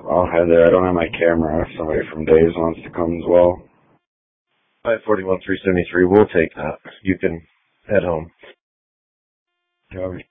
I'll head there. I don't have my camera. If somebody from Dave's wants to come as well. 541-373. We'll take that. You can head home. Copy.